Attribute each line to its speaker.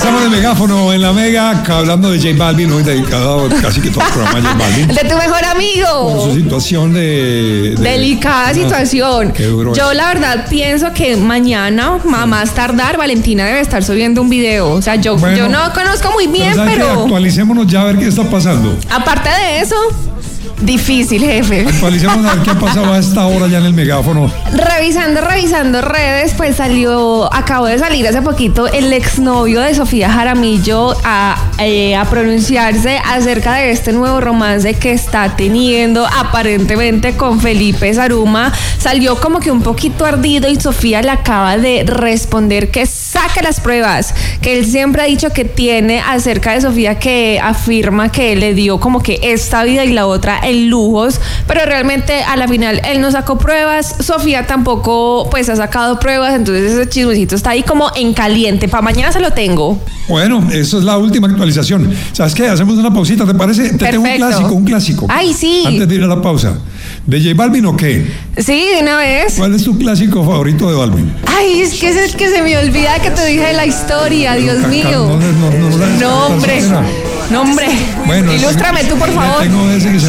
Speaker 1: Estamos en el megáfono en la Mega, hablando de J Balvin, hoy dedicado casi que todo el programa a J Balvin.
Speaker 2: De tu mejor amigo.
Speaker 1: Por su situación de
Speaker 2: delicada situación. Yo la verdad pienso que mañana, a más tardar, Valentina debe estar subiendo un video. O sea, yo no conozco muy bien, pero
Speaker 1: actualicémonos ya a ver qué está pasando.
Speaker 2: Aparte de eso, difícil, jefe.
Speaker 1: Actualicemos a ver qué ha pasado a esta hora ya en el megáfono.
Speaker 2: Revisando redes, pues acabó de salir hace poquito el exnovio de Sofía Jaramillo a pronunciarse acerca de este nuevo romance que está teniendo aparentemente con Felipe Saruma. Salió como que un poquito ardido y Sofía le acaba de responder que saque las pruebas que él siempre ha dicho que tiene acerca de Sofía, que afirma que le dio como que esta vida y la otra en lujos, pero realmente a la final él no sacó pruebas, Sofía tampoco pues ha sacado pruebas, entonces ese chismecito está ahí como en caliente. Para mañana se lo tengo.
Speaker 1: Bueno, eso es la última actualización. ¿Sabes qué? Hacemos una pausita, ¿te parece? Te tengo un clásico.
Speaker 2: Ay, sí.
Speaker 1: Antes de ir a la pausa. ¿De J Balvin o qué?
Speaker 2: Sí, de una vez.
Speaker 1: ¿Cuál es tu clásico favorito de Balvin?
Speaker 2: Ay, es que es el que se me olvida que te dije de la historia, Dios mío. No, hombre. Bueno, ilústrame tú, por favor.
Speaker 1: Tengo ese que se